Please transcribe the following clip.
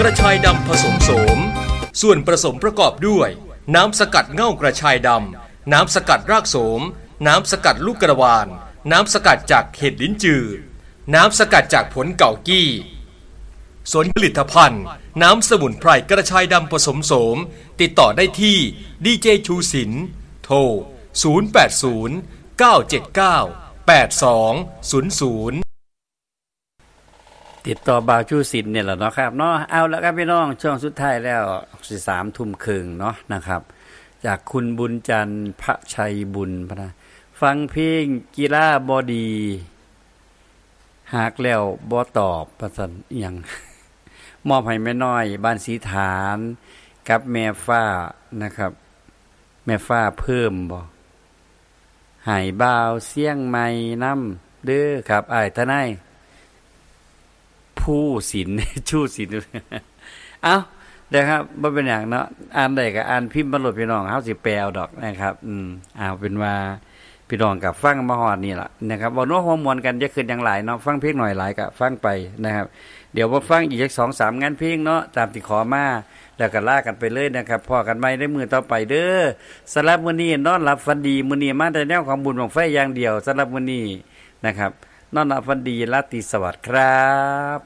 ระชายดำผสมโสมส่วนผสมประกอบด้วยน้ำสกัดเง่ากระชายดำน้ำสกัดรากโสมน้ำสกัดลูกกระวานน้ำสกัดจากเห็ดลิ้นจือน้ำสกัดจากผลเก่ากี้ส่วนผลิตภัณฑ์น้ำสมุนไพรกระชายดำผสมโสมติดต่อได้ที่ดีเจชูศิลป์โทร0809798200 ติดต่อบ่าวชูศิลป์เนี่ยแหละเนาะครับเนาะเอาแล้วครับพี่น้องช่วงสุดท้ายแล้ว3 ทุ่มครึ่งเนาะนะครับจากคุณบุญจันทร์พระชัยบุญพนะฟังเพลงกีฬาบอดีหากแล้วบ่ตอบประสันอีหยังมอบให้แม่น้อยบ้านสีฐานกับแม่ฟ้านะครับแม่ฟ้าเพิ่มบ่หายบ่าวเสียงใหม่นำเด้อครับอ้ายทนายผู้ศิลป์ชูศิลป์เอ้าเด้อครับบ่เป็นหยังเนาะอ่านได้ก็อ่านพิมพ์มาโหลดพี่น้องเฮาสิแปลเอาดอกนะครับเอาเป็นว่าพี่น้องก็ฟังมาฮอดนี่ล่ะนะครับบ่นัวหัวมวนกันจะขึ้นอย่างหลายเนาะฟังเพลงหน่อยหลายก็ฟังไปนะครับเดี๋ยวบ่ฟังอีกจัก 2-3 งานเพลงเนาะตามที่ขอมาแล้วก็ลากันไปเลยนะครับพอกันใหม่ในมื้อต่อไปเด้อสำหรับมื้อนี้นอนหลับฝันดีมื้อนี้มาแต่แนวของบุญบั้งไฟอย่างเดียวสำหรับมื้อนี้นะครับนอนหลับฝันดีราตรีสวัสดิ์ครับ